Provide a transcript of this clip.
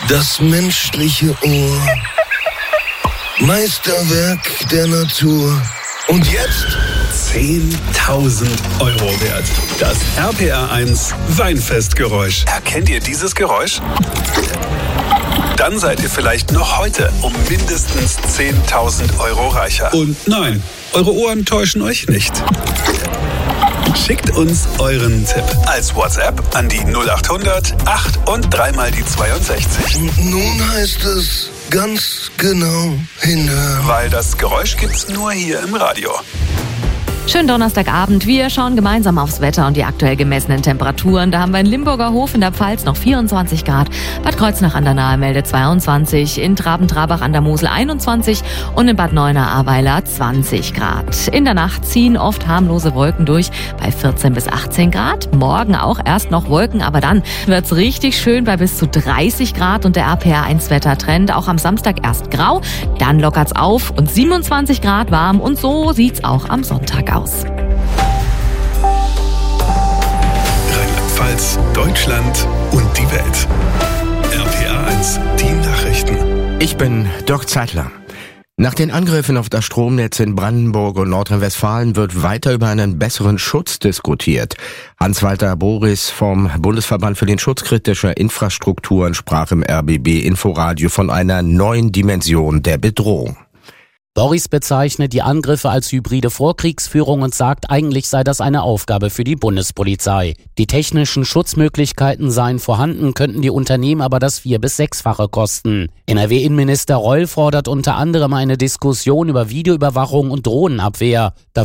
Das menschliche Ohr. Meisterwerk der Natur. Und jetzt 10.000 Euro wert. Das RPR1 Weinfestgeräusch. Erkennt ihr dieses Geräusch? Dann seid ihr vielleicht noch heute um mindestens 10.000 Euro reicher. Und nein, eure Ohren täuschen euch nicht. Schickt uns euren Tipp als WhatsApp an die 0800 8 und 3 mal die 62. Und nun heißt es ganz genau hinhören. Weil das Geräusch gibt's nur hier im Radio. Schönen Donnerstagabend. Wir schauen gemeinsam aufs Wetter und die aktuell gemessenen Temperaturen. Da haben wir in Limburger Hof in der Pfalz noch 24 Grad, Bad Kreuznach an der Nahe meldet 22, in Traben-Trabach an der Mosel 21 und in Bad Neuenahr-Ahrweiler 20 Grad. In der Nacht ziehen oft harmlose Wolken durch bei 14 bis 18 Grad. Morgen auch erst noch Wolken, aber dann wird's richtig schön bei bis zu 30 Grad und der RPR1-Wettertrend. Auch am Samstag erst grau, dann lockert's auf und 27 Grad warm und so sieht's auch am Sonntag aus. Rheinland-Pfalz, Deutschland und die Welt. RPR1, die Nachrichten. Ich bin Dirk Zeitler. Nach den Angriffen auf das Stromnetz in Brandenburg und Nordrhein-Westfalen wird weiter über einen besseren Schutz diskutiert. Hans-Walter Boris vom Bundesverband für den Schutz kritischer Infrastrukturen sprach im RBB-Inforadio von einer neuen Dimension der Bedrohung. Boris bezeichnet die Angriffe als hybride Vorkriegsführung und sagt, eigentlich sei das eine Aufgabe für die Bundespolizei. Die technischen Schutzmöglichkeiten seien vorhanden, könnten die Unternehmen aber das 4- bis 6-fache kosten. NRW-Innenminister Reul fordert unter anderem eine Diskussion über Videoüberwachung und Drohnenabwehr.